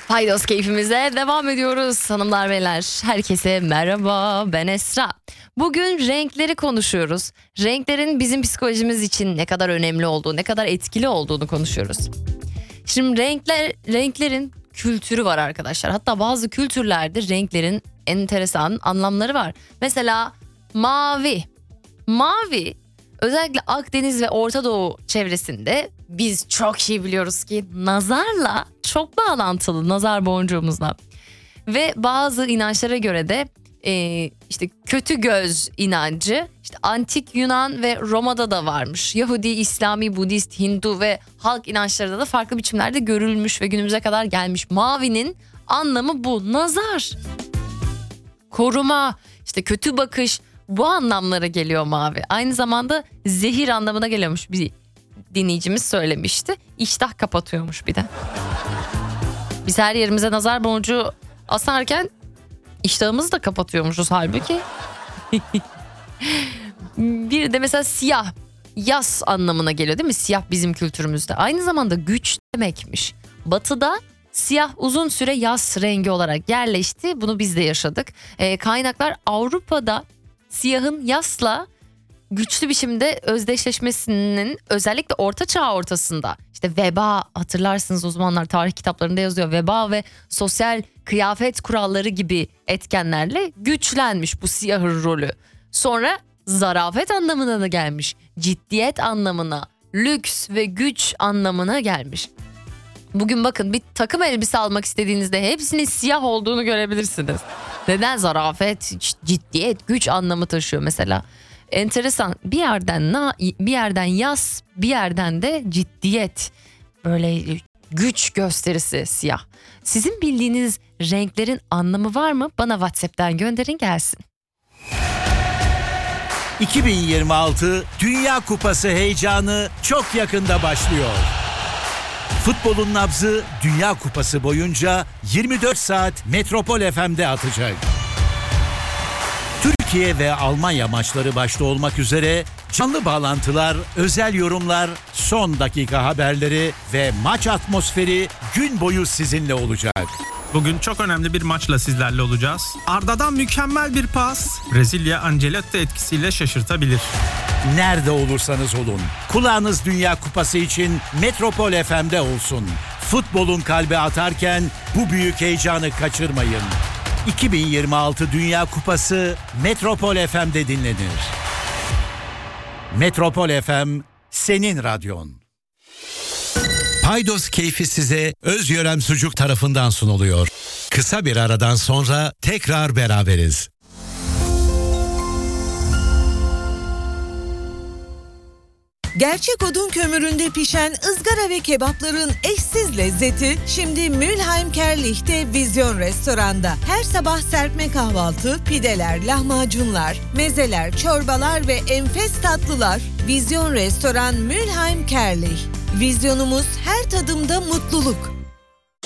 Paydos keyfimize devam ediyoruz hanımlar beyler. Herkese merhaba, ben Esra. Bugün renkleri konuşuyoruz. Renklerin bizim psikolojimiz için ne kadar önemli olduğu, ne kadar etkili olduğunu konuşuyoruz. Şimdi renklerin kültürü var arkadaşlar. Hatta bazı kültürlerde renklerin enteresan anlamları var. Mesela mavi. Mavi özellikle Akdeniz ve Orta Doğu çevresinde biz çok iyi biliyoruz ki nazarla çok bağlantılı, nazar boncuğumuzla. Ve bazı inançlara göre de işte kötü göz inancı işte antik Yunan ve Roma'da da varmış. Yahudi, İslami, Budist, Hindu ve halk inançlarında da farklı biçimlerde görülmüş ve günümüze kadar gelmiş. Mavinin anlamı bu. Nazar, koruma, işte kötü bakış, bu anlamlara geliyor mavi. Aynı zamanda zehir anlamına geliyormuş, bir dinleyicimiz söylemişti. İştah kapatıyormuş bir de. Biz her yerimize nazar boncuğu asarken iştahımızı da kapatıyormuşuz halbuki. Bir de mesela siyah, yas anlamına geliyor değil mi? Siyah bizim kültürümüzde. Aynı zamanda güç demekmiş. Batı'da siyah uzun süre yas rengi olarak yerleşti. Bunu biz de yaşadık. Kaynaklar Avrupa'da siyahın yasla güçlü biçimde özdeşleşmesinin özellikle Orta Çağ ortasında işte veba, hatırlarsınız o zamanlar tarih kitaplarında yazıyor, veba ve sosyal kıyafet kuralları gibi etkenlerle güçlenmiş bu siyahın rolü. Sonra zarafet anlamına da gelmiş, ciddiyet anlamına, lüks ve güç anlamına gelmiş. Bugün bakın bir takım elbise almak istediğinizde hepsinin siyah olduğunu görebilirsiniz. Neden? Zarafet, ciddiyet, güç anlamı taşıyor mesela. Enteresan, bir yerden yas, bir yerden de ciddiyet, böyle güç gösterisi siyah. Sizin bildiğiniz renklerin anlamı var mı? Bana WhatsApp'tan gönderin gelsin. 2026 Dünya Kupası heyecanı çok yakında başlıyor. Futbolun nabzı Dünya Kupası boyunca 24 saat Metropol FM'de atacak. Türkiye ve Almanya maçları başta olmak üzere canlı bağlantılar, özel yorumlar, son dakika haberleri ve maç atmosferi gün boyu sizinle olacak. Bugün çok önemli bir maçla sizlerle olacağız. Arda'dan mükemmel bir pas, Brezilya Ancelotti etkisiyle şaşırtabilir. Nerede olursanız olun, kulağınız Dünya Kupası için Metropol FM'de olsun. Futbolun kalbi atarken bu büyük heyecanı kaçırmayın. 2026 Dünya Kupası Metropol FM'de dinlenir. Metropol FM senin radyon. Paydos keyfi size Özyörem Sucuk tarafından sunuluyor. Kısa bir aradan sonra tekrar beraberiz. Gerçek odun kömüründe pişen ızgara ve kebapların eşsiz lezzeti şimdi Mülheim Kerlich'te Vizyon Restoran'da. Her sabah serpme kahvaltı, pideler, lahmacunlar, mezeler, çorbalar ve enfes tatlılar. Vizyon Restoran Mülheim Kerlich. Vizyonumuz her tadımda mutluluk.